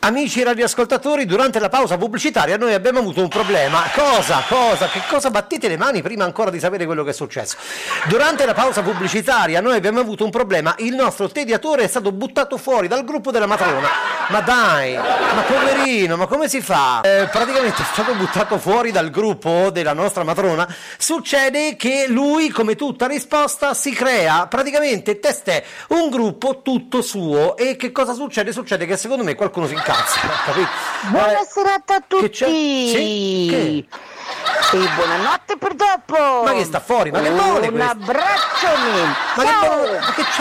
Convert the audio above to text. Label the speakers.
Speaker 1: Amici radioascoltatori, durante la pausa pubblicitaria noi abbiamo avuto un problema. Cosa? Che cosa? Battete le mani prima ancora di sapere quello che è successo. Durante la pausa pubblicitaria noi abbiamo avuto un problema. Il nostro tediatore è stato buttato fuori dal gruppo della matrona. Ma dai, ma poverino, ma come si fa? Praticamente è stato buttato fuori dal gruppo della nostra matrona. Succede che lui, come tutta risposta, si crea praticamente testè un gruppo tutto suo. E che cosa succede? Succede che secondo me qualcuno si incazza. Capito?
Speaker 2: Buona serata a tutti.
Speaker 1: Sì? Che?
Speaker 2: E buonanotte per dopo.
Speaker 1: Ma che sta fuori? Ma che vuole
Speaker 2: un
Speaker 1: questo?
Speaker 2: abbraccio.
Speaker 1: Ma
Speaker 2: Ciao.
Speaker 1: che c'ha?